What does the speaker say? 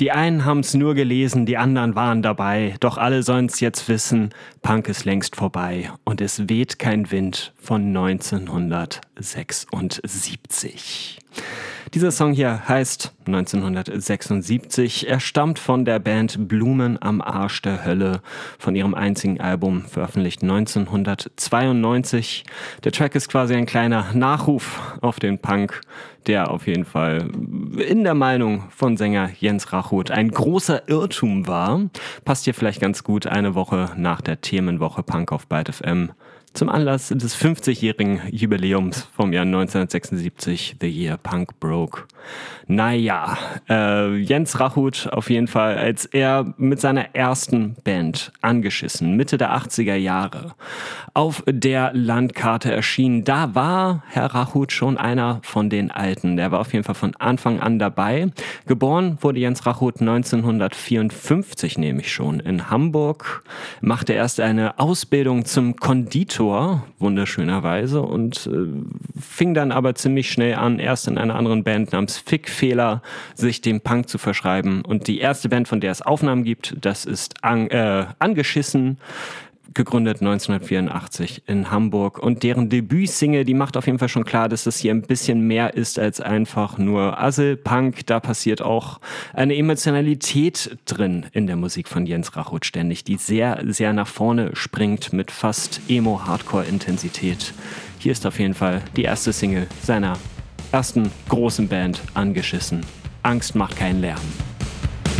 Die einen haben's nur gelesen, die anderen waren dabei. Doch alle sollen's jetzt wissen, Punk ist längst vorbei. Und es weht kein Wind von 1976. Dieser Song hier heißt 1976. Er stammt von der Band Blumen am Arsch der Hölle, von ihrem einzigen Album, veröffentlicht 1992. Der Track ist quasi ein kleiner Nachruf auf den Punk, der auf jeden Fall in der Meinung von Sänger Jens Rachut ein großer Irrtum war. Passt hier vielleicht ganz gut eine Woche nach der Themenwoche Punk auf Byte FM. Zum Anlass des 50-jährigen Jubiläums vom Jahr 1976, The Year Punk Broke. Naja, Jens Rachut auf jeden Fall, als er mit seiner ersten Band Angeschissen, Mitte der 80er Jahre, auf der Landkarte erschien, da war Herr Rachut schon einer von den Alten. Der war auf jeden Fall von Anfang an dabei. Geboren wurde Jens Rachut 1954 nämlich schon in Hamburg, machte erst eine Ausbildung zum Konditor, wunderschönerweise, und fing dann aber ziemlich schnell an, erst in einer anderen Band namens Fickfehler, sich dem Punk zu verschreiben. Und die erste Band, von der es Aufnahmen gibt, das ist Angeschissen, gegründet 1984 in Hamburg, und deren Debütsingle, die macht auf jeden Fall schon klar, dass das hier ein bisschen mehr ist als einfach nur Asselpunk. Da passiert auch eine Emotionalität drin in der Musik von Jens Rachut ständig, die sehr, sehr nach vorne springt mit fast Emo-Hardcore-Intensität. Hier ist auf jeden Fall die erste Single seiner ersten großen Band Angeschissen. Angst macht keinen Lärm.